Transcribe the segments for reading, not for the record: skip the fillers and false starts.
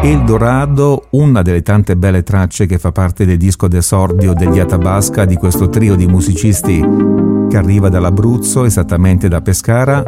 Eldorado, una delle tante belle tracce che fa parte del disco d'esordio degli Atabasca, di questo trio di musicisti che arriva dall'Abruzzo, esattamente da Pescara.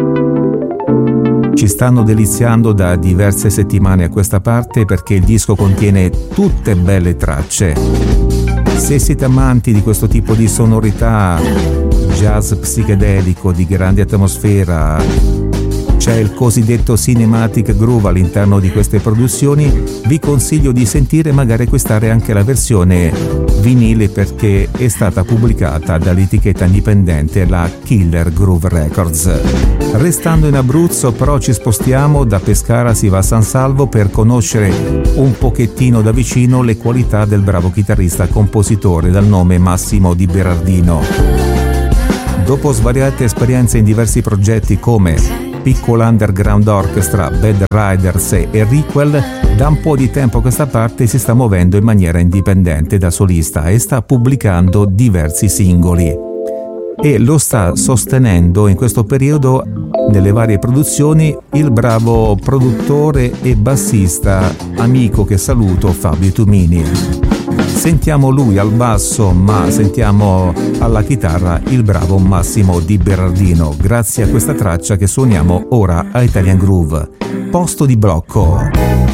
Ci stanno deliziando da diverse settimane a questa parte perché il disco contiene tutte belle tracce. Se siete amanti di questo tipo di sonorità, jazz psichedelico di grande atmosfera, c'è il cosiddetto cinematic groove all'interno di queste produzioni, vi consiglio di sentire e magari acquistare anche la versione vinile perché è stata pubblicata dall'etichetta indipendente la Killer Groove Records. Restando in Abruzzo però ci spostiamo, da Pescara si va a San Salvo per conoscere un pochettino da vicino le qualità del bravo chitarrista compositore dal nome Massimo Di Berardino. Dopo svariate esperienze in diversi progetti come Piccola Underground Orchestra, Bad Riders e Requel, da un po' di tempo a questa parte si sta muovendo in maniera indipendente da solista e sta pubblicando diversi singoli e lo sta sostenendo in questo periodo nelle varie produzioni il bravo produttore e bassista, amico che saluto, Fabio Tumini. Sentiamo lui al basso, ma sentiamo alla chitarra il bravo Massimo Di Berardino, grazie a questa traccia che suoniamo ora a Italian Groove. Posto di blocco.